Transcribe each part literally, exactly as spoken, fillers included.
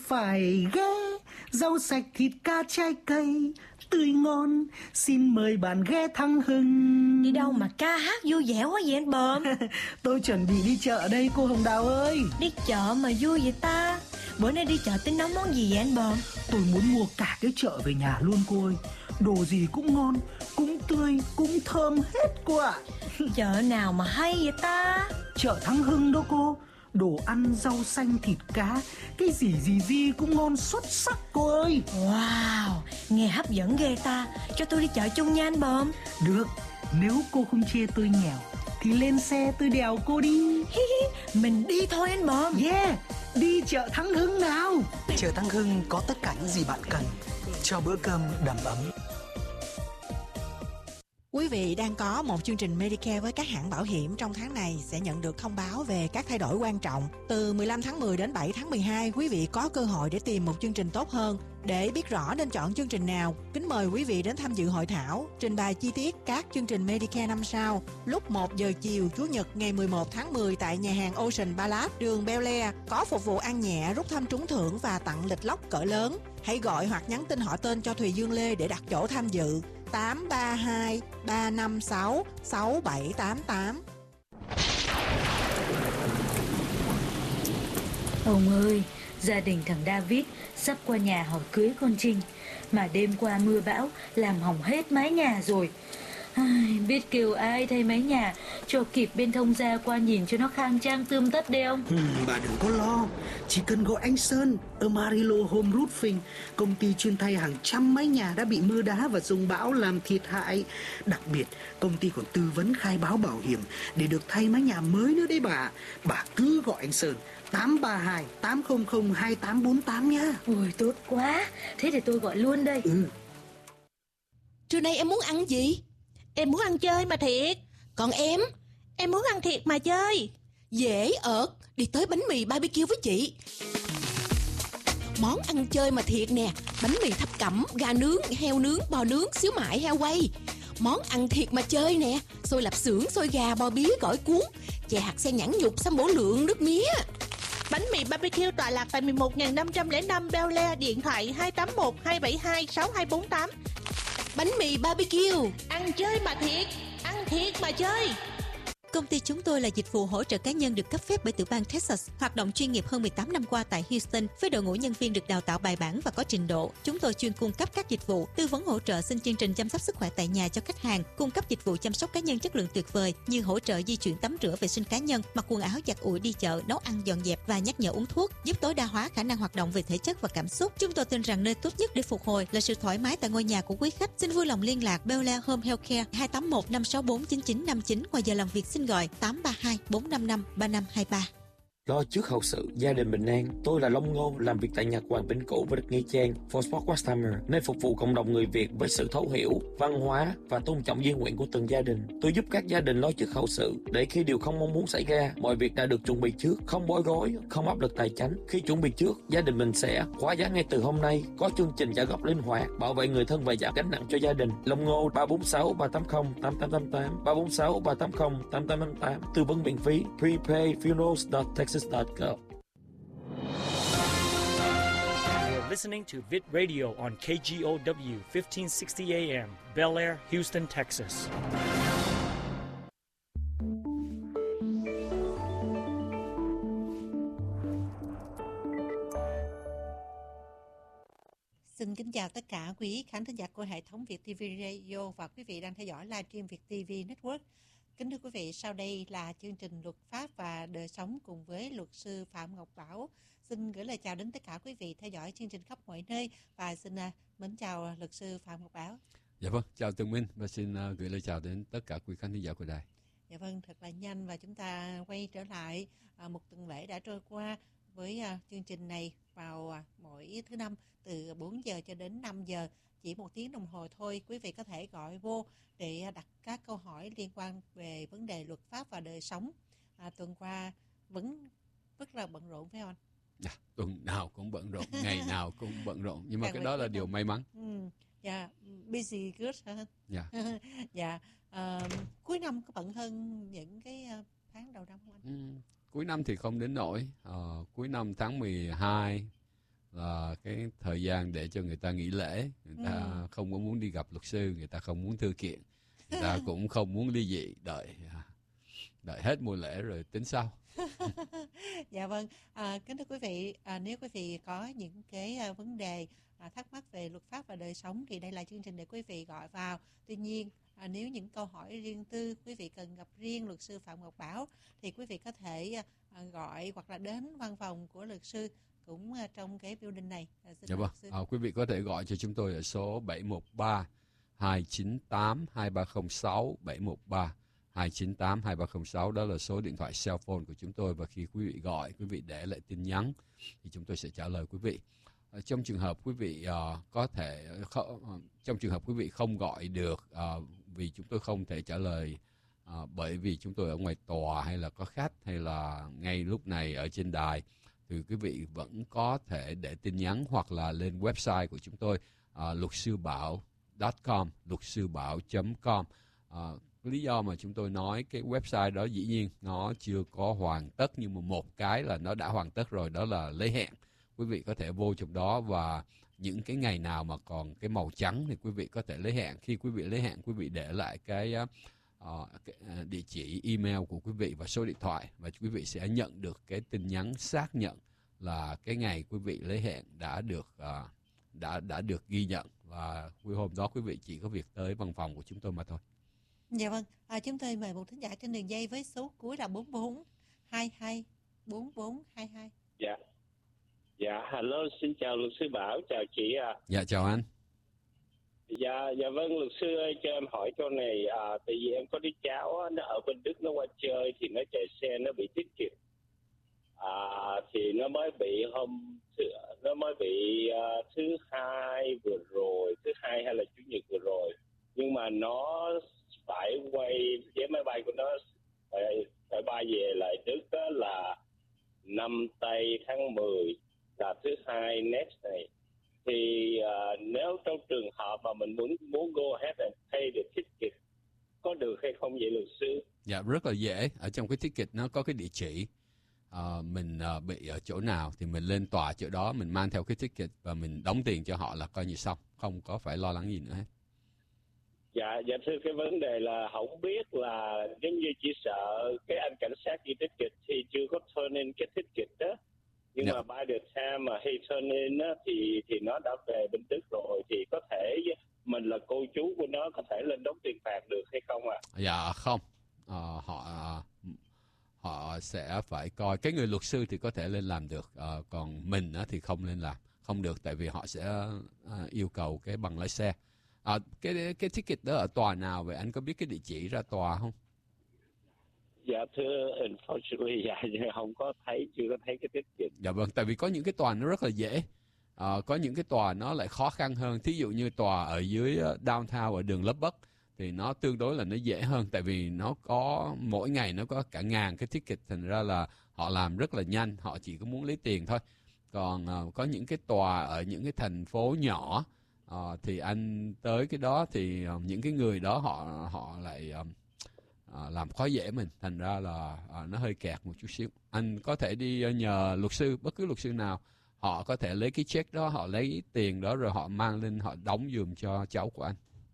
phải ghé. Rau sạch, thịt cá, trái cây tươi ngon, xin mời bạn ghé Thắng Hưng. Đi đâu mà ca hát vui vẻ quá vậy anh Bờm? Tôi chuẩn bị đi chợ đây cô Hồng Đào ơi. Đi chợ mà vui vậy ta? Bữa nay đi chợ tính nấu món gì vậy anh Bờm? Tôi muốn mua cả cái chợ về nhà luôn cô ơi. Đồ gì cũng ngon, cũng tươi, cũng thơm hết cô ạ. Chợ nào mà hay vậy ta? Chợ Thắng Hưng đó cô. Đồ ăn, rau xanh, thịt cá, cái gì gì gì cũng ngon xuất sắc cô ơi. Wow, nghe hấp dẫn ghê ta. Cho tôi đi chợ chung nha anh Bờm. Được, nếu cô không chê tôi nghèo thì lên xe tôi đèo cô đi. Mình đi thôi anh Bờm. Yeah, đi chợ Thắng Hưng nào. Chợ Thắng Hưng có tất cả những gì bạn cần cho bữa cơm đầm ấm. Quý vị đang có một chương trình Medicare với các hãng bảo hiểm trong tháng này sẽ nhận được thông báo về các thay đổi quan trọng. Từ mười lăm tháng mười đến bảy tháng mười hai, quý vị có cơ hội để tìm một chương trình tốt hơn. Để biết rõ nên chọn chương trình nào, kính mời quý vị đến tham dự hội thảo, trình bày chi tiết các chương trình Medicare năm sau lúc một giờ chiều Chủ nhật ngày mười một tháng mười tại nhà hàng Ocean Palace, đường Bel Air, có phục vụ ăn nhẹ, rút thăm trúng thưởng và tặng lịch lốc cỡ lớn. Hãy gọi hoặc nhắn tin họ tên cho Thùy Dương Lê để đặt chỗ tham dự. tám ba hai ba năm sáu sáu bảy tám tám. Ông ơi, gia đình thằng David sắp qua nhà hỏi cưới con Trinh, mà đêm qua mưa bão làm hỏng hết mái nhà rồi. Ai, biết kêu ai thay mái nhà cho kịp bên thông gia qua nhìn cho nó khang trang tươm tất đi ông. Ừ, bà đừng có lo, chỉ cần gọi anh Sơn ở Marilo Home Roofing, công ty chuyên thay hàng trăm mái nhà đã bị mưa đá và dông bão làm thiệt hại. Đặc biệt công ty còn tư vấn khai báo bảo hiểm để được thay mái nhà mới nữa đấy bà. Bà cứ gọi anh Sơn tám ba hai tám không không hai tám bốn tám nhá. Ôi tốt quá, thế để tôi gọi luôn đây. Ừ. Trưa nay em muốn ăn gì? Em muốn ăn chơi mà thiệt. Còn em? Em muốn ăn thiệt mà chơi. Dễ ợt, đi tới bánh mì ba bi kiu với chị. Món ăn chơi mà thiệt nè, bánh mì thập cẩm, gà nướng, heo nướng, bò nướng, xíu mại, heo quay. Món ăn thiệt mà chơi nè, xôi lạp xưởng, xôi gà, bò bía, gỏi cuốn, chè hạt sen nhãn nhục, sâm bổ lượng, nước mía. Bánh mì ba bi kiu tọa lạc tại mười một nghìn năm trăm lẻ năm Bel Air, điện thoại hai tám một hai bảy hai sáu hai bốn tám. Bánh mì ba bi kiu, ăn chơi mà thiệt, ăn thiệt mà chơi. Công ty chúng tôi là dịch vụ hỗ trợ cá nhân được cấp phép bởi tiểu bang Texas, hoạt động chuyên nghiệp hơn mười tám năm qua tại Houston với đội ngũ nhân viên được đào tạo bài bản và có trình độ. Chúng tôi chuyên cung cấp các dịch vụ tư vấn hỗ trợ xin chương trình chăm sóc sức khỏe tại nhà cho khách hàng, cung cấp dịch vụ chăm sóc cá nhân chất lượng tuyệt vời như hỗ trợ di chuyển tắm rửa vệ sinh cá nhân, mặc quần áo giặt ủi, đi chợ, nấu ăn dọn dẹp và nhắc nhở uống thuốc, giúp tối đa hóa khả năng hoạt động về thể chất và cảm xúc. Chúng tôi tin rằng nơi tốt nhất để phục hồi là sự thoải mái tại ngôi nhà của quý khách. Xin vui lòng liên lạc Bel Air Home Healthcare hai tám một năm sáu bốn chín chín năm chín, ngoài giờ làm việc xin gọi tám ba hai bốn năm năm ba năm hai ba. Lo trước hậu sự, gia đình bình an. Tôi là Long Ngô, làm việc tại nhà Hoàng Binh Cũ và đất Nghĩa Trang, For Sport Westheimer, nơi phục vụ cộng đồng người Việt với sự thấu hiểu, văn hóa và tôn trọng di nguyện của từng gia đình. Tôi giúp các gia đình lo trước hậu sự để khi điều không mong muốn xảy ra, mọi việc đã được chuẩn bị trước, không bối rối, không áp lực tài chính. Khi chuẩn bị trước, gia đình mình sẽ khóa giá ngay từ hôm nay, có chương trình trả góp linh hoạt, bảo vệ người thân và giảm gánh nặng cho gia đình. Long Ngô ba bốn sáu ba tám không tám tám tám tám, ba bốn sáu ba tám không tám tám tám tám, tư vấn miễn phí. Prepay funerals dot texas dot gov. You're listening to Vit Radio on K G O W fifteen sixty A M, Bel Air, Houston, Texas. Xin kính chào tất cả quý khán thính giả của hệ thống Việt ti vi Radio và quý vị đang theo dõi livestream Việt ti vi Network. Kính thưa quý vị, sau đây là chương trình Luật pháp và đời sống cùng với luật sư Phạm Ngọc Bảo. Xin gửi lời chào đến tất cả quý vị theo dõi chương trình khắp mọi nơi và xin uh, mến chào luật sư Phạm Ngọc Bảo. Dạ vâng, chào Tường Minh và xin uh, gửi lời chào đến tất cả quý khán thính giả của đài. Dạ vâng, thật là nhanh và chúng ta quay trở lại uh, một tuần lễ đã trôi qua với uh, chương trình này vào uh, mỗi thứ năm từ bốn giờ cho đến năm giờ. Chỉ một tiếng đồng hồ thôi, quý vị có thể gọi vô để đặt các câu hỏi liên quan về vấn đề luật pháp và đời sống. À, tuần qua vẫn rất là bận rộn phải không anh? Dạ, tuần nào cũng bận rộn, ngày nào cũng bận rộn, nhưng mà Càng cái đó là điều may mắn. Ừ, dạ, busy good hả anh? Dạ. Dạ, uh, cuối năm có bận hơn những cái tháng đầu năm không anh? Ừ, cuối năm thì không đến nỗi. Uh, cuối năm tháng mười hai là cái thời gian để cho người ta nghỉ lễ, người ta Ừ. không có muốn đi gặp luật sư, người ta không muốn thư kiện, người ta cũng không muốn ly dị, đợi đợi hết mùa lễ rồi tính sau. Dạ vâng, à, kính thưa quý vị, à, nếu quý vị có những cái à, vấn đề à, thắc mắc về luật pháp và đời sống thì đây là chương trình để quý vị gọi vào. Tuy nhiên, à, nếu những câu hỏi riêng tư quý vị cần gặp riêng luật sư Phạm Ngọc Bảo thì quý vị có thể à, gọi hoặc là đến văn phòng của luật sư cũng à, trong cái building này. À, xin Dạ mời vâng, luật sư. à, quý vị có thể gọi cho chúng tôi ở số bảy một ba hai chín tám hai ba không sáu, bảy một ba hai chín tám hai ba không sáu, đó là số điện thoại cell phone của chúng tôi, và khi quý vị gọi, quý vị để lại tin nhắn thì chúng tôi sẽ trả lời quý vị. À, trong trường hợp quý vị uh, có thể uh, trong trường hợp quý vị không gọi được uh, vì chúng tôi không thể trả lời uh, bởi vì chúng tôi ở ngoài tòa hay là có khách hay là ngay lúc này ở trên đài, thì quý vị vẫn có thể để tin nhắn hoặc là lên website của chúng tôi uh, luật sư bảo chấm com, luật sư bảo chấm com. Uh, lý do mà chúng tôi nói cái website đó dĩ nhiên nó chưa có hoàn tất, nhưng mà một cái là nó đã hoàn tất rồi, đó là lấy hẹn. Quý vị có thể vô trong đó và những cái ngày nào mà còn cái màu trắng thì quý vị có thể lấy hẹn. Khi quý vị lấy hẹn, quý vị để lại cái, uh, cái uh, địa chỉ email của quý vị và số điện thoại, và quý vị sẽ nhận được cái tin nhắn xác nhận là cái ngày quý vị lấy hẹn đã được uh, đã đã được ghi nhận, và hôm đó quý vị chỉ có việc tới văn phòng của chúng tôi mà thôi. Dạ vâng, à, chúng tôi mời một thính giả trên đường dây với số cuối là bốn bốn hai hai bốn bốn hai hai. Dạ. Dạ, hello, xin chào luật sư Bảo, chào chị ạ. À. Dạ, chào anh. Dạ, dạ vâng, luật sư ơi, cho em hỏi câu này, à, tại vì em có đứa cháu á, nó ở bên Đức, nó qua chơi thì nó chạy xe, nó bị tiết kiệm. À, thì nó mới bị hôm, nó mới bị uh, thứ hai vừa rồi, thứ hai hay là chủ nhật vừa rồi. Nhưng mà nó phải quay, vé máy bay của nó phải, phải bay về lại Đức đó là năm tây tháng mười, là thứ hai next này. Thì uh, nếu trong trường hợp mà mình muốn muốn go ahead and pay the ticket, có được hay không vậy luật sư? Dạ, rất là dễ. Ở trong cái ticket nó có cái địa chỉ. Uh, mình uh, bị ở chỗ nào thì mình lên tòa chỗ đó, mình mang theo cái ticket và mình đóng tiền cho họ là coi như xong, không có phải lo lắng gì nữa hết. Dạ, dạ thưa, cái vấn đề là không biết là giống như chỉ sợ cái anh cảnh sát ghi ticket thì chưa có turn in cái ticket đó. Nhưng yeah. mà by the time mà he turn in á, thì thì nó đã về bên Đức rồi, thì có thể mình là cô chú của nó có thể lên đóng tiền phạt được hay không ạ? À? Dạ không, uh, họ họ sẽ phải coi, cái người luật sư thì có thể lên làm được, uh, còn mình á, thì không lên làm, không được, tại vì họ sẽ uh, yêu cầu cái bằng lái xe. À, cái cái ticket đó ở tòa nào vậy? Anh có biết cái địa chỉ ra tòa không? Dạ thưa, unfortunately dạ không có thấy, chưa có thấy cái ticket. Dạ vâng, tại vì có những cái tòa nó rất là dễ, à, có những cái tòa nó lại khó khăn hơn. Thí dụ như tòa ở dưới downtown ở đường Lấp Bắc thì nó tương đối là nó dễ hơn, tại vì nó có mỗi ngày nó có cả ngàn cái ticket, thành ra là họ làm rất là nhanh, họ chỉ có muốn lấy tiền thôi. Còn uh, có những cái tòa ở những cái thành phố nhỏ, uh, thì anh tới cái đó thì uh, những cái người đó họ họ lại um, uh, làm khó dễ mình, thành ra là uh, nó hơi kẹt một chút xíu. Anh có thể đi uh, nhờ luật sư, bất cứ luật sư nào, họ có thể lấy cái check đó, họ lấy tiền đó rồi họ mang lên họ đóng giùm cho cháu của anh.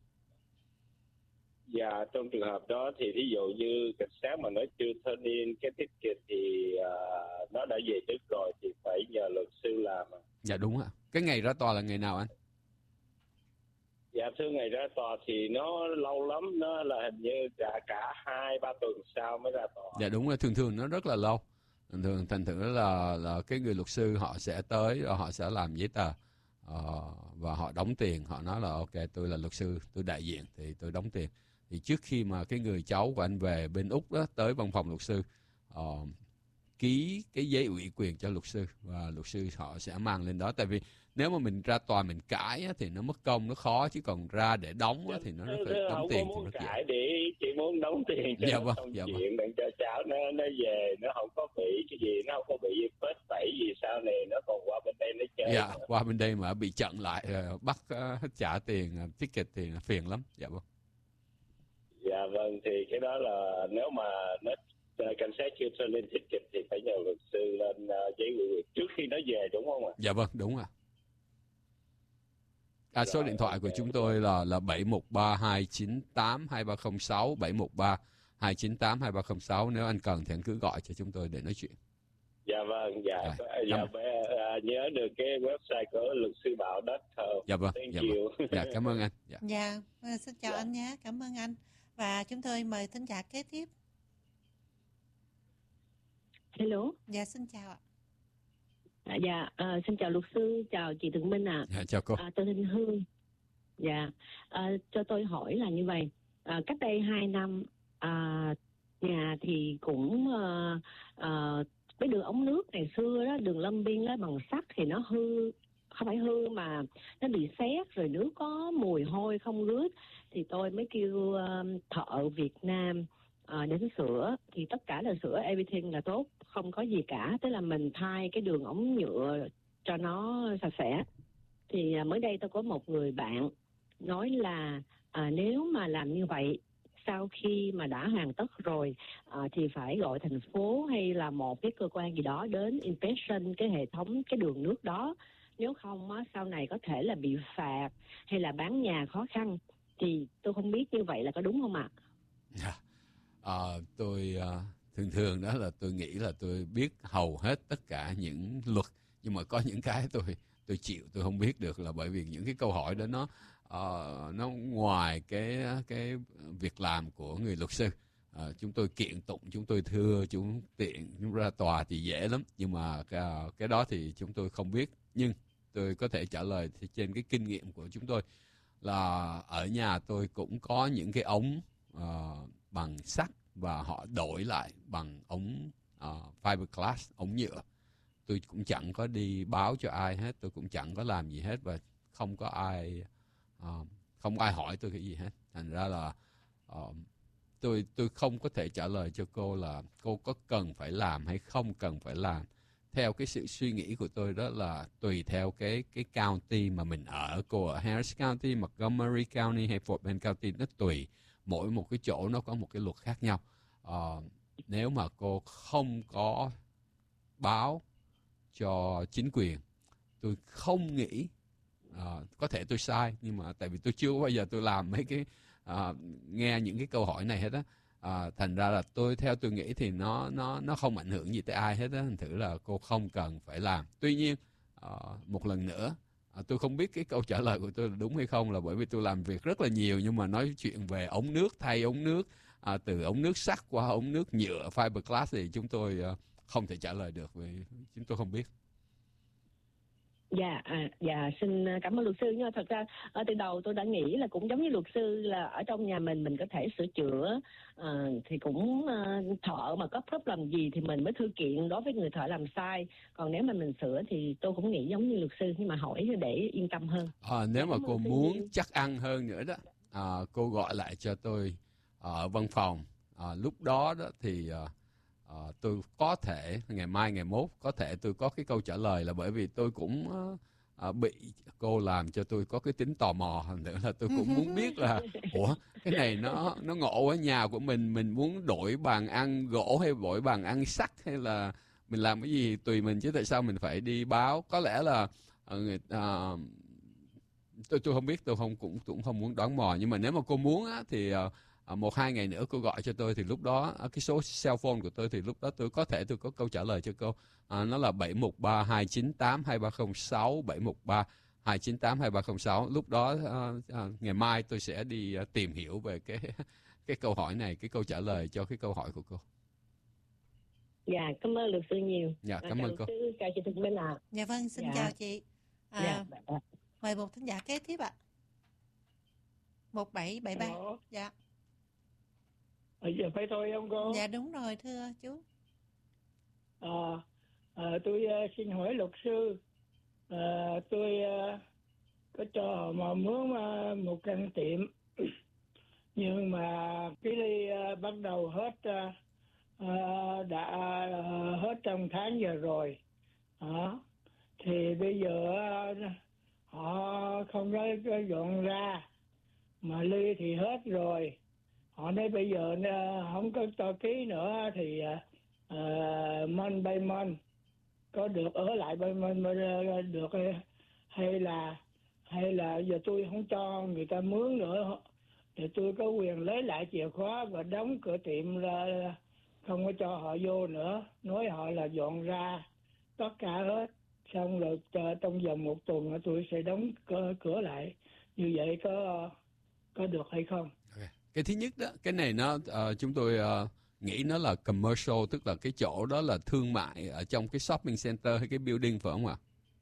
Dạ, trong trường hợp đó thì ví dụ như cảnh sát mà nó chưa turn in cái ticket thì uh, nó đã về Đức rồi thì phải nhờ luật sư làm. Dạ đúng ạ. Cái ngày ra tòa là ngày nào anh? Dạ thưa, ngày ra tòa thì nó lâu lắm, nó là hình như cả cả hai ba tuần sau mới ra tòa. Dạ đúng rồi, thường thường nó rất là lâu. Thường thường thành thử là là cái người luật sư họ sẽ tới rồi họ sẽ làm giấy tờ uh, và họ đóng tiền, họ nói là ok, tôi là luật sư, tôi đại diện thì tôi đóng tiền. Thì trước khi mà cái người cháu của anh về bên Úc đó tới văn phòng luật sư uh, ký cái giấy ủy quyền cho luật sư, và luật sư họ sẽ mang lên đó. Tại vì nếu mà mình ra tòa mình cãi á, thì nó mất công, nó khó, chứ còn ra để đóng á, thì nó rất là đóng tiền thì rất dễ. Để chỉ muốn đóng tiền cho dạ nó vâng, xong dạ chuyện vâng. để cho cháu nó nó về, nó không có bị cái gì, nó không có bị phết tẩy gì sau này nó còn qua bên đây nó chơi. Dạ, qua bên đây mà bị chặn lại, bắt uh, trả tiền ticket thì phiền lắm. Dạ vâng. Dạ vâng, thì cái đó là nếu mà nó cảnh sát chưa cho lên ticket thì phải nhờ luật sư lên uh, giấy gửi việc trước khi nó về đúng không ạ? Dạ vâng, đúng ạ. À, số Rồi, điện thoại của ok. chúng tôi là là bảy một ba hai chín tám hai ba không sáu, bảy một ba hai chín tám hai ba không sáu. Nếu anh cần thì anh cứ gọi cho chúng tôi để nói chuyện. Dạ vâng, dạ, Rồi, dạ cảm- bé, à, nhớ được cái website của luật sư Bảo đất thờ. Dạ vâng, Thank dạ you. vâng. Dạ, cảm ơn anh. Dạ. Dạ, à, xin chào anh nhé, cảm ơn anh. Và chúng tôi mời thính giả kế tiếp. Hello. Dạ, xin chào ạ. À, dạ, à, xin chào luật sư, chào chị Thượng Minh ạ. Dạ, chào cô. À, tôi tên Hương. Dạ, à, cho tôi hỏi là như vậy. À, cách đây hai năm, à, nhà thì cũng à, à, cái đường ống nước ngày xưa đó, đường Lâm Biên đó bằng sắt thì nó hư, không phải hư mà nó bị xét rồi nước có mùi hôi không rước, thì tôi mới kêu uh, thợ Việt Nam uh, đến sửa, thì tất cả là sửa everything là tốt, không có gì cả, tức là mình thay cái đường ống nhựa cho nó sạch sẽ. Thì uh, mới đây tôi có một người bạn nói là uh, nếu mà làm như vậy sau khi mà đã hoàn tất rồi uh, thì phải gọi thành phố hay là một cái cơ quan gì đó đến inspection cái hệ thống cái đường nước đó, nếu không á, sau này có thể là bị phạt hay là bán nhà khó khăn. Thì tôi không biết như vậy là có đúng không ạ? Dạ. À, tôi à, thường thường đó là tôi nghĩ là tôi biết hầu hết tất cả những luật, nhưng mà có những cái tôi tôi chịu tôi không biết được, là bởi vì những cái câu hỏi đó nó uh, nó ngoài cái cái việc làm của người luật sư. À, chúng tôi kiện tụng, chúng tôi thưa, chúng tiện chúng ra tòa thì dễ lắm, nhưng mà cái, cái đó thì chúng tôi không biết. Nhưng tôi có thể trả lời thì trên cái kinh nghiệm của chúng tôi là ở nhà tôi cũng có những cái ống uh, bằng sắt và họ đổi lại bằng ống uh, fiberglass, ống nhựa. Tôi cũng chẳng có đi báo cho ai hết, tôi cũng chẳng có làm gì hết, và không có ai uh, không ai hỏi tôi cái gì hết. Thành ra là uh, tôi tôi không có thể trả lời cho cô là cô có cần phải làm hay không cần phải làm. Theo cái sự suy nghĩ của tôi đó là tùy theo cái cái county mà mình ở. Cô ở Harris County, Montgomery County hay Fort Bend County, nó tùy, mỗi một cái chỗ nó có một cái luật khác nhau. À, nếu mà cô không có báo cho chính quyền, tôi không nghĩ, à, có thể tôi sai, nhưng mà tại vì tôi chưa bao giờ tôi làm mấy cái à, nghe những cái câu hỏi này hết á. À, thành ra là tôi theo tôi nghĩ thì nó nó nó không ảnh hưởng gì tới ai hết á. Thành thử là cô không cần phải làm. Tuy nhiên à, một lần nữa à, tôi không biết cái câu trả lời của tôi là đúng hay không, là bởi vì tôi làm việc rất là nhiều, nhưng mà nói chuyện về ống nước, thay ống nước à, từ ống nước sắt qua ống nước nhựa fiberglass thì chúng tôi à, không thể trả lời được, vì chúng tôi không biết. Dạ, à, dạ xin cảm ơn luật sư. Nhưng mà thật ra ở từ đầu tôi đã nghĩ là cũng giống như luật sư, là ở trong nhà mình mình có thể sửa chữa, à, thì cũng à, thợ mà có problem gì thì mình mới thư kiện đối với người thợ làm sai. Còn nếu mà mình sửa thì tôi cũng nghĩ giống như luật sư, nhưng mà hỏi để yên tâm hơn. À, nếu mà cô muốn chắc ăn hơn nữa đó, à, cô gọi lại cho tôi ở văn phòng. À, lúc đó đó thì à, à, tôi có thể ngày mai ngày mốt có thể tôi có cái câu trả lời, là bởi vì tôi cũng à, bị cô làm cho tôi có cái tính tò mò, nữa là tôi cũng muốn biết là ủa cái này nó nó ngộ ở nhà của mình mình muốn đổi bàn ăn gỗ hay đổi bàn ăn sắt hay là mình làm cái gì tùy mình, chứ tại sao mình phải đi báo. Có lẽ là à, người à, tôi tôi không biết, tôi không cũng cũng không muốn đoán mò, nhưng mà nếu mà cô muốn á, thì à, một hai ngày nữa cô gọi cho tôi, thì lúc đó cái số cell phone của tôi thì lúc đó tôi có thể tôi có câu trả lời cho cô. À, nó là bảy một ba hai chín tám hai ba không sáu, bảy một ba hai chín tám hai ba không sáu. Lúc đó à, à, ngày mai tôi sẽ đi à, tìm hiểu về cái cái câu hỏi này, cái câu trả lời cho cái câu hỏi của cô. Dạ, cảm ơn luật sư nhiều. Dạ, cảm à, ơn cô. Sư, chào chị Thịnh Minh ạ. À. Dạ vâng, xin dạ. chào chị. À, dạ. Mời một thính giả kế tiếp ạ. một bảy bảy ba. Dạ. Bây giờ phải thôi không cô? Dạ đúng rồi thưa chú. À, à, tôi uh, xin hỏi luật sư, à, tôi uh, có cho mà mướn uh, một căn tiệm, nhưng mà cái ly uh, bắt đầu hết uh, uh, đã uh, hết trong tháng giờ rồi, à, thì bây giờ uh, họ không có, có dọn ra, mà ly thì hết rồi. Họ nói bây giờ không có cho ký nữa thì uh, month by month, có được ở lại by month được, hay là hay là giờ tôi không cho người ta mướn nữa thì tôi có quyền lấy lại chìa khóa và đóng cửa tiệm ra, không có cho họ vô nữa, nói họ là dọn ra tất cả hết, xong rồi trong vòng một tuần tôi sẽ đóng cửa, cửa lại. Như vậy có có được hay không? Okay. Cái thứ nhất đó, cái này nó uh, chúng tôi uh, nghĩ nó là commercial, tức là cái chỗ đó là thương mại ở trong cái shopping center hay cái building, phải không ạ?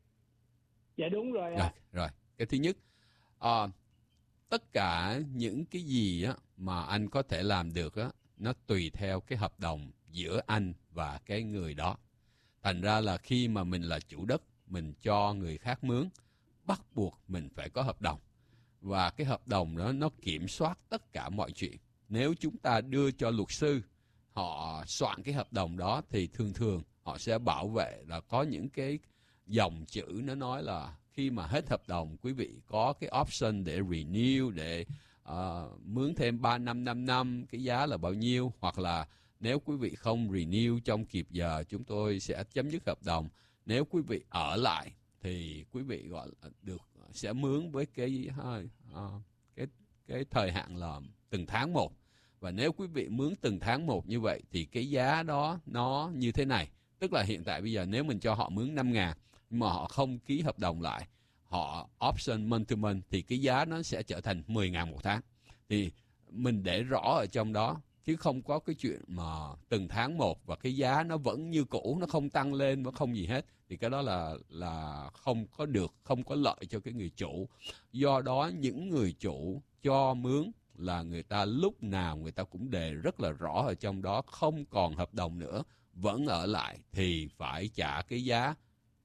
Dạ đúng rồi ạ. Rồi, rồi. Cái thứ nhất, uh, tất cả những cái gì á mà anh có thể làm được á, nó tùy theo cái hợp đồng giữa anh và cái người đó. Thành ra là khi mà mình là chủ đất, mình cho người khác mướn, bắt buộc mình phải có hợp đồng. Và cái hợp đồng đó nó kiểm soát tất cả mọi chuyện. Nếu chúng ta đưa cho luật sư, họ soạn cái hợp đồng đó thì thường thường họ sẽ bảo vệ là có những cái dòng chữ nó nói là khi mà hết hợp đồng, quý vị có cái option để renew, để uh, mướn thêm ba năm, năm năm, cái giá là bao nhiêu. Hoặc là nếu quý vị không renew trong kịp giờ, chúng tôi sẽ chấm dứt hợp đồng. Nếu quý vị ở lại thì quý vị gọi là được sẽ mướn với cái uh, cái cái thời hạn là từng tháng một. Và nếu quý vị mướn từng tháng một như vậy thì cái giá đó nó như thế này. Tức là hiện tại bây giờ nếu mình cho họ mướn năm ngàn nhưng mà họ không ký hợp đồng lại, họ option month to month thì cái giá nó sẽ trở thành mười ngàn một tháng. Thì mình để rõ ở trong đó, chứ không có cái chuyện mà từng tháng một và cái giá nó vẫn như cũ, nó không tăng lên, nó không gì hết. Thì cái đó là là không có được, không có lợi cho cái người chủ. Do đó những người chủ cho mướn là người ta lúc nào người ta cũng đề rất là rõ ở trong đó, không còn hợp đồng nữa, vẫn ở lại thì phải trả cái giá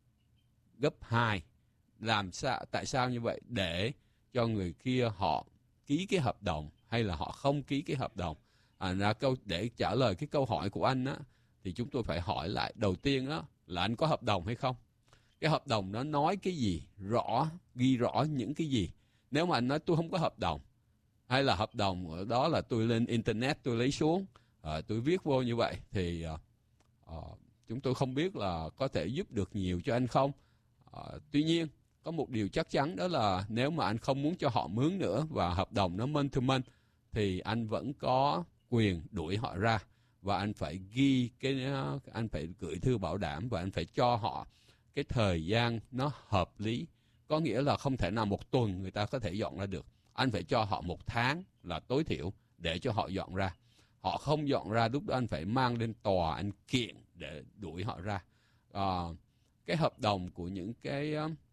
gấp hai. Làm sao, tại sao như vậy? Để cho người kia họ ký cái hợp đồng hay là họ không ký cái hợp đồng. À, ra câu để trả lời cái câu hỏi của anh á, thì chúng tôi phải hỏi lại đầu tiên á là anh có hợp đồng hay không? Cái hợp đồng nó nói cái gì, rõ, ghi rõ những cái gì. Nếu mà anh nói tôi không có hợp đồng, hay là hợp đồng ở đó là tôi lên internet tôi lấy xuống, à, tôi viết vô như vậy thì à, à, chúng tôi không biết là có thể giúp được nhiều cho anh không. À, tuy nhiên có một điều chắc chắn đó là nếu mà anh không muốn cho họ mướn nữa và hợp đồng nó month to month thì anh vẫn có quyền đuổi họ ra, và anh phải ghi cái anh phải gửi thư bảo đảm và anh phải cho họ cái thời gian nó hợp lý. Có nghĩa là không thể nào một tuần người ta có thể dọn ra được. Anh phải cho họ một tháng là tối thiểu để cho họ dọn ra. Họ không dọn ra, lúc đó anh phải mang lên tòa, anh kiện để đuổi họ ra. À, cái hợp đồng của những cái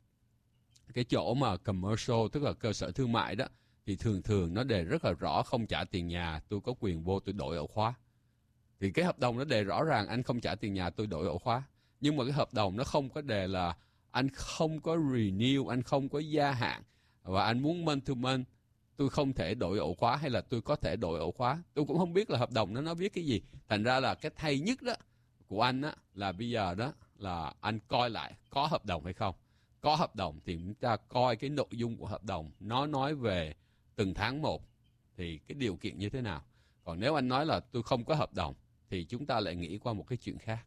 cái chỗ mà commercial, tức là cơ sở thương mại đó, thì thường thường nó đề rất là rõ, không trả tiền nhà, tôi có quyền vô tôi đổi ổ khóa. Thì cái hợp đồng nó đề rõ ràng anh không trả tiền nhà, tôi đổi ổ khóa. Nhưng mà cái hợp đồng nó không có đề là anh không có renew, anh không có gia hạn, và anh muốn month to month, tôi không thể đổi ổ khóa hay là tôi có thể đổi ổ khóa. Tôi cũng không biết là hợp đồng nó nó viết cái gì. Thành ra là cái hay nhất đó của anh đó là bây giờ đó là anh coi lại có hợp đồng hay không. Có hợp đồng thì chúng ta coi cái nội dung của hợp đồng nó nói về từng tháng một thì cái điều kiện như thế nào. Còn nếu anh nói là tôi không có hợp đồng thì chúng ta lại nghĩ qua một cái chuyện khác.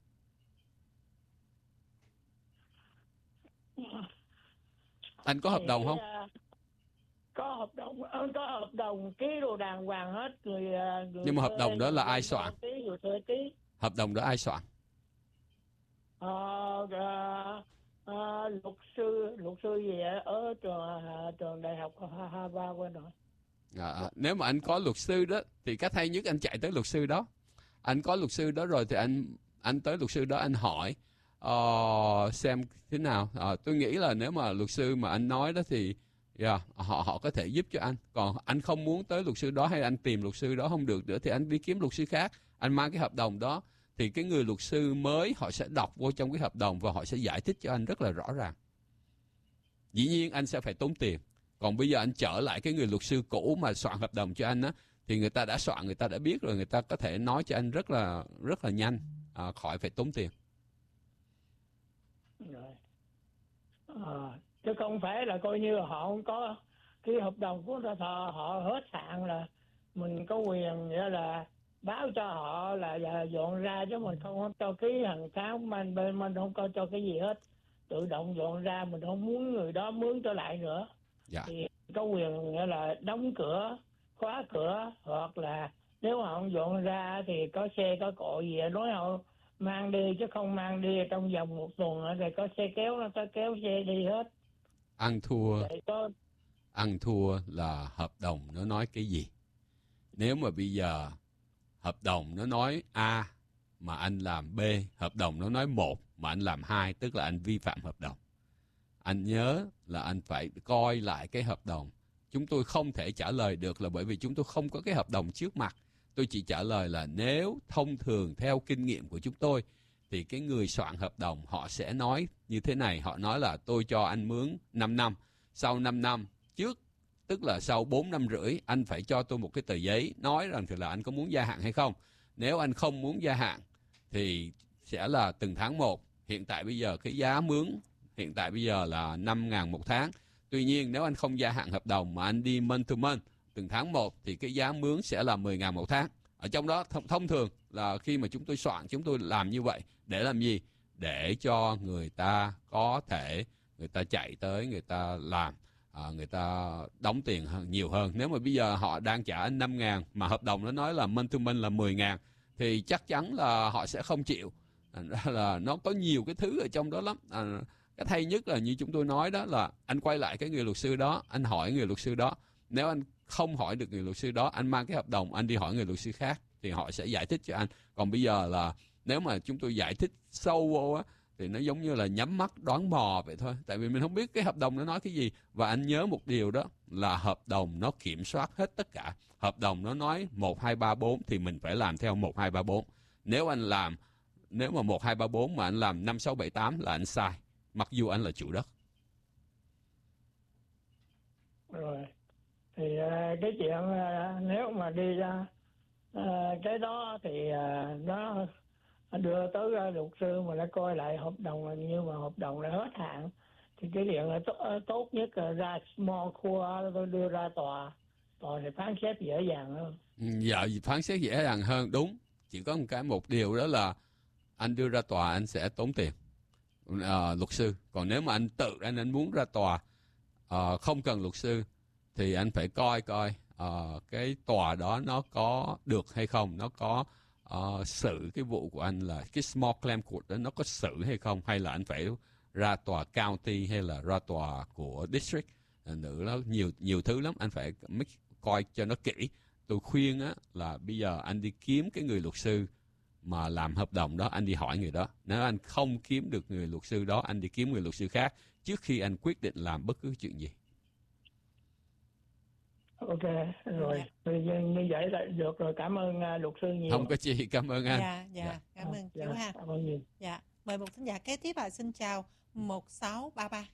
Anh có hợp đồng không? Có hợp đồng, có hợp đồng ký đồ đàng hoàng hết. Người, người Nhưng mà hợp đồng đó là ai soạn? Ký, người thuê ký. Hợp đồng đó ai soạn? Ờ, à, à, luật sư, luật sư gì ở trường, trường đại học Harvard quên rồi. À, nếu mà anh có luật sư đó thì cách hay nhất anh chạy tới luật sư đó. Anh có luật sư đó rồi thì anh anh tới luật sư đó anh hỏi uh, xem thế nào. Uh, tôi nghĩ là nếu mà luật sư mà anh nói đó thì yeah, họ họ có thể giúp cho anh. Còn anh không muốn tới luật sư đó hay anh tìm luật sư đó không được nữa thì anh đi kiếm luật sư khác. Anh mang cái hợp đồng đó thì cái người luật sư mới họ sẽ đọc vô trong cái hợp đồng và họ sẽ giải thích cho anh rất là rõ ràng. Dĩ nhiên anh sẽ phải tốn tiền. Còn bây giờ anh trở lại cái người luật sư cũ mà soạn hợp đồng cho anh á, thì người ta đã soạn, người ta đã biết rồi, người ta có thể nói cho anh rất là rất là nhanh, à, khỏi phải tốn tiền. Rồi. À, chứ không phải là coi như họ không có cái hợp đồng của người ta, họ hết hạn là mình có quyền nghĩa là báo cho họ là, là dọn ra, chứ mình không, không cho ký hàng tháng, mình bên mình không có cho cái gì hết, tự động dọn ra, mình không muốn người đó mướn trở lại nữa. Dạ. Thì có quyền nghĩa là đóng cửa, khóa cửa, hoặc là nếu họ không dọn ra thì có xe có cộ gì nói họ mang đi, chứ không mang đi trong vòng một tuần rồi có xe kéo nó tới kéo xe đi hết. Ăn thua có... ăn thua là hợp đồng nó nói cái gì. Nếu mà bây giờ hợp đồng nó nói A mà anh làm B, hợp đồng nó nói một mà anh làm hai, tức là anh vi phạm hợp đồng. Anh nhớ là anh phải coi lại cái hợp đồng. Chúng tôi không thể trả lời được là bởi vì chúng tôi không có cái hợp đồng trước mặt. Tôi chỉ trả lời là nếu thông thường theo kinh nghiệm của chúng tôi thì cái người soạn hợp đồng họ sẽ nói như thế này. Họ nói là tôi cho anh mướn năm năm. Sau năm năm trước, tức là sau bốn năm rưỡi, anh phải cho tôi một cái tờ giấy nói rằng thì là anh có muốn gia hạn hay không. Nếu anh không muốn gia hạn thì sẽ là từng tháng một. Hiện tại bây giờ cái giá mướn hiện tại bây giờ là năm ngàn một tháng. Tuy nhiên nếu anh không gia hạn hợp đồng mà anh đi month to month từng tháng một thì cái giá mướn sẽ là mười ngàn một tháng. Ở trong đó thông, thông thường là khi mà chúng tôi soạn, chúng tôi làm như vậy để làm gì? Để cho người ta có thể người ta chạy tới, người ta làm, à, người ta đóng tiền hơn, nhiều hơn. Nếu mà bây giờ họ đang trả anh năm ngàn mà hợp đồng nó nói là month to month là mười ngàn thì chắc chắn là họ sẽ không chịu. Thành ra là nó có nhiều cái thứ ở trong đó lắm. À, cái hay nhất là như chúng tôi nói đó là anh quay lại cái người luật sư đó, anh hỏi người luật sư đó. Nếu anh không hỏi được người luật sư đó, anh mang cái hợp đồng, anh đi hỏi người luật sư khác thì họ sẽ giải thích cho anh. Còn bây giờ là nếu mà chúng tôi giải thích sâu vô á, thì nó giống như là nhắm mắt đoán mò vậy thôi. Tại vì mình không biết cái hợp đồng nó nói cái gì. Và anh nhớ một điều đó là hợp đồng nó kiểm soát hết tất cả. Hợp đồng nó nói một, hai, ba, bốn thì mình phải làm theo một, hai, ba, bốn. Nếu anh làm, nếu mà một, hai, ba, bốn mà anh làm năm, sáu, bảy, tám là anh sai. Mặc dù anh là chủ đất. Rồi. Thì uh, cái chuyện uh, nếu mà đi ra uh, cái đó thì uh, nó đưa tới uh, luật sư mà nó coi lại hợp đồng, là như mà hợp đồng đã hết hạn thì cái chuyện là tốt, tốt nhất là ra small court, tôi đưa ra tòa, tòa thì phán xét dễ dàng hơn. Dạ, phán xét dễ dàng hơn, đúng. Chỉ có một cái một điều đó là anh đưa ra tòa anh sẽ tốn tiền uh, luật sư. Còn nếu mà anh tự anh anh muốn ra tòa uh, không cần luật sư thì anh phải coi coi uh, cái tòa đó nó có được hay không, nó có uh, xử cái vụ của anh là cái small claim court đó nó có xử hay không, hay là anh phải ra tòa county hay là ra tòa của district. Nữa đó nhiều nhiều thứ lắm, anh phải mix, coi cho nó kỹ. Tôi khuyên á là bây giờ anh đi kiếm cái người luật sư mà làm hợp đồng đó, anh đi hỏi người đó. Nếu anh không kiếm được người luật sư đó, anh đi kiếm người luật sư khác trước khi anh quyết định làm bất cứ chuyện gì. Ok, rồi. Thì như vậy là được rồi. Cảm ơn uh, luật sư nhiều. Không có gì, cảm ơn anh. Dạ, dạ, dạ. cảm ơn dạ, chú ha. Cảm ơn nhiều. Dạ, mời một thính giả kế tiếp ạ. Xin chào một sáu ba ba.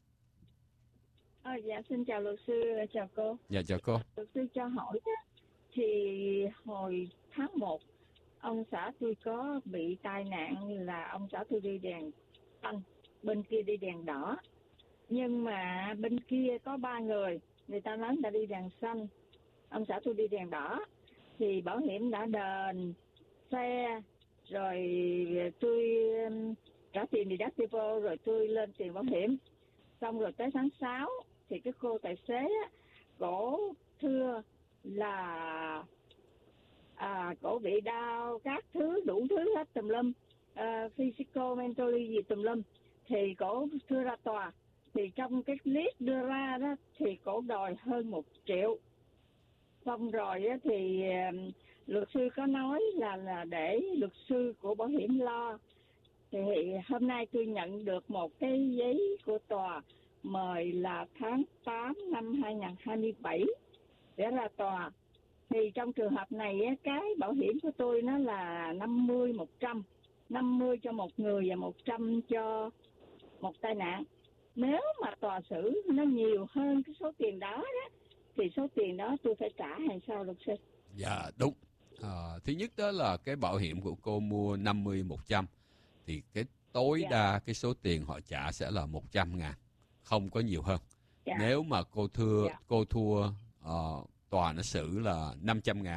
À, dạ, xin chào luật sư, chào cô. Dạ, chào cô. Luật sư cho hỏi thì hồi tháng một ông xã tôi có bị tai nạn, là ông xã tôi đi đèn xanh, bên kia đi đèn đỏ. Nhưng mà bên kia có ba người, người ta nói người ta đi đèn xanh, ông xã tôi đi đèn đỏ. Thì bảo hiểm đã đền xe, rồi tôi trả tiền deductible, rồi tôi lên tiền bảo hiểm. Xong rồi tới tháng sáu thì cái cô tài xế á, cổ thưa là à, cổ bị đau các thứ, đủ thứ hết tùm lum, uh, physical, mentally gì tùm lum. Thì cổ thưa ra tòa, thì trong cái list đưa ra đó thì cổ đòi hơn một triệu. Xong rồi á, thì uh, luật sư có nói là là để luật sư của bảo hiểm lo. Thì hôm nay tôi nhận được một cái giấy của tòa mời là tháng tám năm hai không hai bảy để ra tòa. Thì trong trường hợp này á, cái bảo hiểm của tôi nó là năm mươi một trăm, năm mươi cho một người và một trăm cho một tai nạn. Nếu mà tòa xử nó nhiều hơn cái số tiền đó, đó thì số tiền đó tôi phải trả hay sao luật sư? Dạ đúng. À, thứ nhất đó là cái bảo hiểm của cô mua năm mươi một trăm thì cái tối dạ. đa cái số tiền họ trả sẽ là một trăm ngàn, không có nhiều hơn. Dạ. Nếu mà cô thưa dạ. cô thua uh, tòa nó xử là năm trăm ngàn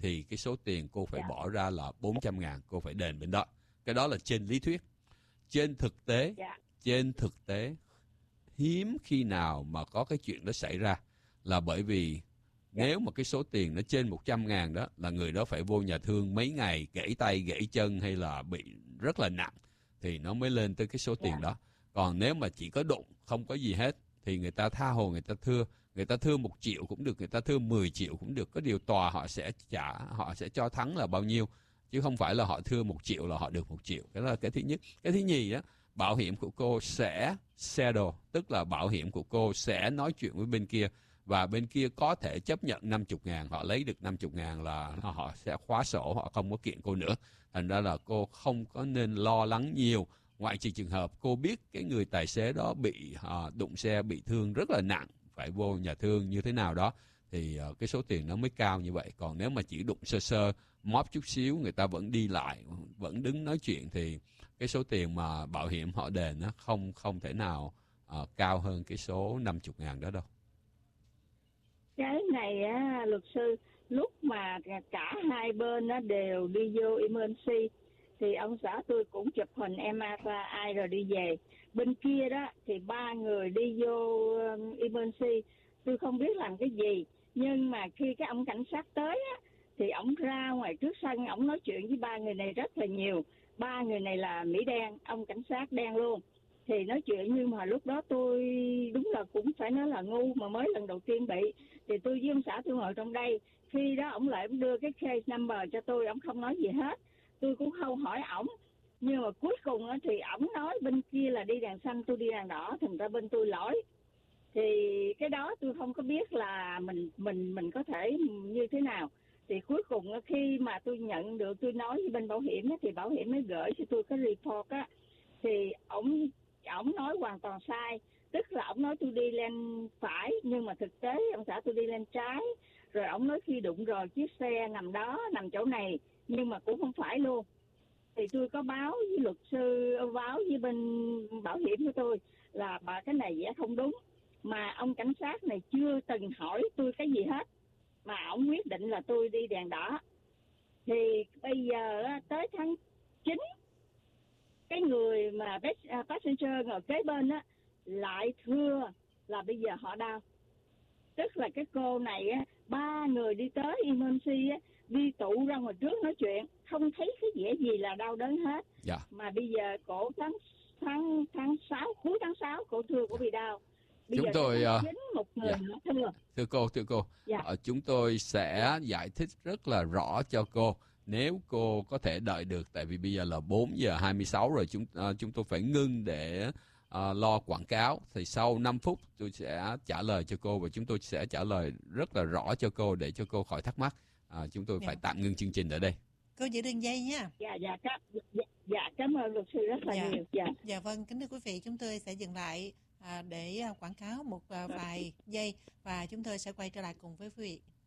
thì cái số tiền cô phải Dạ. bỏ ra là bốn trăm ngàn, cô phải đền bên đó. Cái đó là trên lý thuyết. Trên thực tế, Dạ. trên thực tế, hiếm khi nào mà có cái chuyện đó xảy ra, là bởi vì nếu mà cái số tiền nó trên một trăm ngàn đó là người đó phải vô nhà thương mấy ngày, gãy tay, gãy chân hay là bị rất là nặng thì nó mới lên tới cái số tiền đó. Còn nếu mà chỉ có đụng, không có gì hết thì người ta tha hồ, người ta thưa, người ta thưa một triệu cũng được, người ta thưa mười triệu cũng được. Có điều tòa họ sẽ trả, họ sẽ cho thắng là bao nhiêu, chứ không phải là họ thưa một triệu là họ được một triệu. Cái đó là cái thứ nhất. Cái thứ nhì á, bảo hiểm của cô sẽ settle, tức là bảo hiểm của cô sẽ nói chuyện với bên kia, và bên kia có thể chấp nhận năm mươi ngàn, họ lấy được năm mươi ngàn là họ sẽ khóa sổ, họ không có kiện cô nữa. Thành ra là cô không có nên lo lắng nhiều, ngoại trừ trường hợp cô biết cái người tài xế đó bị à, đụng xe, bị thương rất là nặng, phải vô nhà thương như thế nào đó, thì à, cái số tiền nó mới cao như vậy. Còn nếu mà chỉ đụng sơ sơ, móp chút xíu, người ta vẫn đi lại, vẫn đứng nói chuyện, thì cái số tiền mà bảo hiểm họ đền nó không không thể nào à, cao hơn cái số năm mươi ngàn đó đâu. Cái này á, luật sư, lúc mà cả hai bên á, đều đi vô emergency thì ông xã tôi cũng chụp hình em rờ i rồi đi về. Bên kia đó thì ba người đi vô um, emergency, tôi không biết làm cái gì, nhưng mà khi cái ông cảnh sát tới á, thì ổng ra ngoài trước sân, ổng nói chuyện với ba người này rất là nhiều. Ba người này là Mỹ đen, ông cảnh sát đen luôn. Thì nói chuyện, nhưng mà lúc đó tôi đúng là cũng phải nói là ngu, mà mới lần đầu tiên bị. Thì tôi với ông xã tôi ngồi trong đây, khi đó ổng lại ổng đưa cái case number cho tôi, ổng không nói gì hết. Tôi cũng không hỏi ổng, nhưng mà cuối cùng thì ổng nói bên kia là đi đèn xanh, tôi đi đèn đỏ, thành ra bên tôi lỗi. Thì cái đó tôi không có biết là mình mình mình có thể như thế nào. Thì cuối cùng khi mà tôi nhận được, tôi nói với bên bảo hiểm thì bảo hiểm mới gửi cho tôi cái report á, thì ổng ổng nói hoàn toàn sai. Tức là ổng nói tôi đi lên phải, nhưng mà thực tế ông xã tôi đi lên trái. Rồi ổng nói khi đụng rồi chiếc xe nằm đó, nằm chỗ này, nhưng mà cũng không phải luôn. Thì tôi có báo với luật sư, báo với bên bảo hiểm của tôi là bà cái này vẽ không đúng. Mà ông cảnh sát này chưa từng hỏi tôi cái gì hết, mà ổng quyết định là tôi đi đèn đỏ. Thì bây giờ tới tháng chín, cái người mà passenger ngồi kế bên á lại thưa là bây giờ họ đau. Tức là cái cô này á, ba người đi tới emergency á, đi tụ ra ngoài trước nói chuyện, không thấy cái vẻ gì là đau đớn hết. Dạ. Mà bây giờ cổ tháng tháng tháng sáu, cuối tháng sáu cổ thưa cổ bị đau. Bây Chúng giờ tôi tháng uh, chín, một người dạ. nữa thưa. Thưa cô, thưa cô, Dạ. uh, chúng tôi sẽ giải thích rất là rõ cho cô. Nếu cô có thể đợi được, tại vì bây giờ là bốn giờ hai mươi sáu rồi, chúng uh, chúng tôi phải ngưng để uh, lo quảng cáo. Thì sau năm phút tôi sẽ trả lời cho cô, và chúng tôi sẽ trả lời rất là rõ cho cô để cho cô khỏi thắc mắc. Uh, chúng tôi Dạ. phải tạm ngưng chương trình ở đây. Cô giữ đường dây nha. Dạ, dạ, cảm, dạ, dạ, cảm ơn luật sư rất là Dạ. nhiều. Dạ. Dạ vâng, kính thưa quý vị, chúng tôi sẽ dừng lại à, để à, quảng cáo một à, vài giây và chúng tôi sẽ quay trở lại cùng với quý vị.